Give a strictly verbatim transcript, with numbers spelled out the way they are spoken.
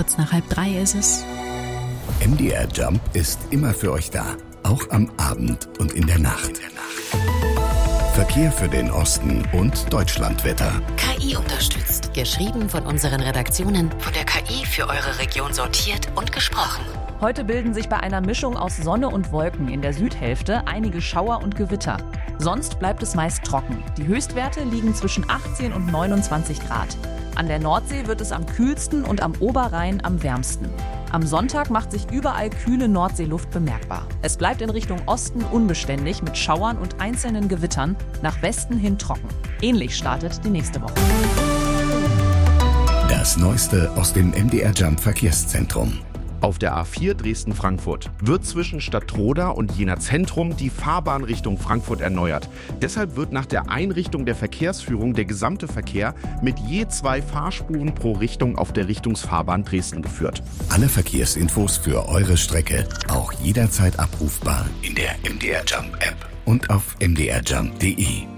Kurz nach halb drei ist es. M D R Jump ist immer für euch da, auch am Abend und in der Nacht. Verkehr für den Osten und Deutschlandwetter. K I unterstützt. Geschrieben von unseren Redaktionen, von der K I für eure Region sortiert und gesprochen. Heute bilden sich bei einer Mischung aus Sonne und Wolken in der Südhälfte einige Schauer und Gewitter. Sonst bleibt es meist trocken. Die Höchstwerte liegen zwischen achtzehn und neunundzwanzig Grad. An der Nordsee wird es am kühlsten und am Oberrhein am wärmsten. Am Sonntag macht sich überall kühle Nordseeluft bemerkbar. Es bleibt in Richtung Osten unbeständig mit Schauern und einzelnen Gewittern, nach Westen hin trocken. Ähnlich startet die nächste Woche. Das Neueste aus dem M D R Jump Verkehrszentrum. Auf der A vier Dresden-Frankfurt wird zwischen Stadtroda und Jena Zentrum die Fahrbahn Richtung Frankfurt erneuert. Deshalb wird nach der Einrichtung der Verkehrsführung der gesamte Verkehr mit je zwei Fahrspuren pro Richtung auf der Richtungsfahrbahn Dresden geführt. Alle Verkehrsinfos für eure Strecke auch jederzeit abrufbar in der M D R Jump App und auf m d r jump punkt d e.